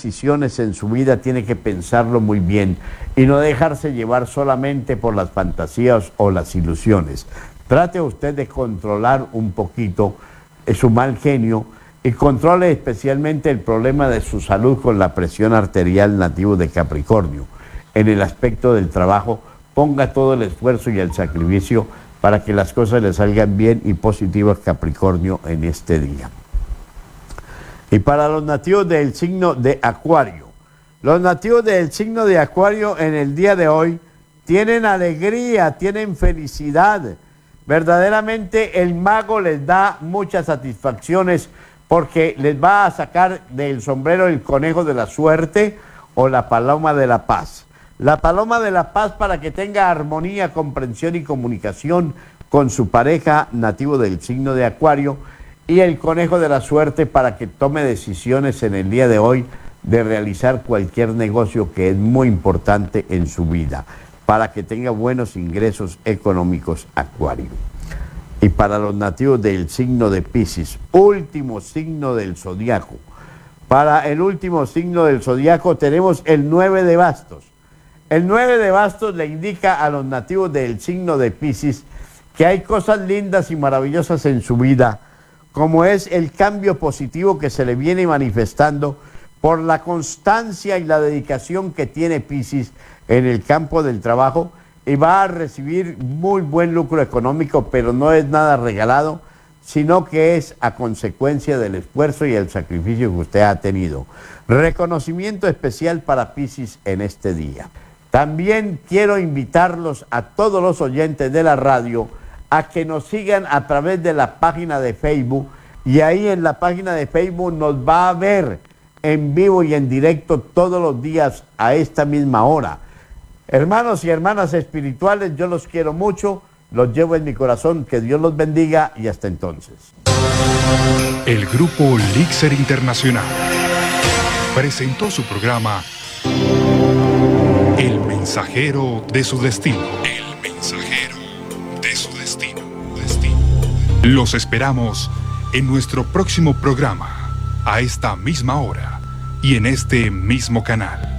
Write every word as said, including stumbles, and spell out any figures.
decisiones en su vida tiene que pensarlo muy bien y no dejarse llevar solamente por las fantasías o las ilusiones. Trate usted de controlar un poquito su mal genio y controle especialmente el problema de su salud con la presión arterial nativo de Capricornio. En el aspecto del trabajo, ponga todo el esfuerzo y el sacrificio para que las cosas le salgan bien y positivas Capricornio en este día. Y para los nativos del signo de Acuario, los nativos del signo de Acuario en el día de hoy tienen alegría, tienen felicidad. Verdaderamente el mago les da muchas satisfacciones porque les va a sacar del sombrero el conejo de la suerte o la paloma de la paz. La paloma de la paz para que tenga armonía, comprensión y comunicación con su pareja nativo del signo de Acuario, y el conejo de la suerte para que tome decisiones en el día de hoy de realizar cualquier negocio que es muy importante en su vida, para que tenga buenos ingresos económicos Acuario. Y para los nativos del signo de Piscis, último signo del zodiaco, para el último signo del zodiaco tenemos el nueve de bastos. El nueve de bastos le indica a los nativos del signo de Piscis que hay cosas lindas y maravillosas en su vida, como es el cambio positivo que se le viene manifestando por la constancia y la dedicación que tiene Piscis en el campo del trabajo, y va a recibir muy buen lucro económico, pero no es nada regalado, sino que es a consecuencia del esfuerzo y el sacrificio que usted ha tenido. Reconocimiento especial para Piscis en este día. También quiero invitarlos a todos los oyentes de la radio a que nos sigan a través de la página de Facebook, y ahí en la página de Facebook nos va a ver en vivo y en directo todos los días a esta misma hora. Hermanos y hermanas espirituales, yo los quiero mucho, los llevo en mi corazón, que Dios los bendiga y hasta entonces. El Grupo Elixir Internacional presentó su programa El Mensajero de su Destino. El Mensajero de su Destino. Destino. Los esperamos en nuestro próximo programa, a esta misma hora y en este mismo canal.